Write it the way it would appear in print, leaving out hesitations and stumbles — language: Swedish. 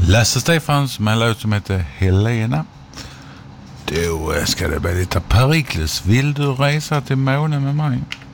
Lasse Stefans med en låt som heter Helena. Då ska det bli lite Perikles. Vill du resa till månen med mig?